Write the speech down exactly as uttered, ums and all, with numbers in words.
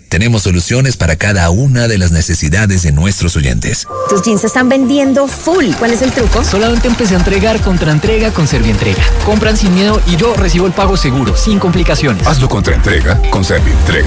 tenemos soluciones para cada una de las necesidades de nuestros oyentes. Tus jeans se están vendiendo full. ¿Cuál es el truco? Solamente empecé a entregar contra entrega con Servientrega. Compran sin miedo y yo recibo el pago seguro, sin complicaciones. Hazlo contra entrega con Servientrega.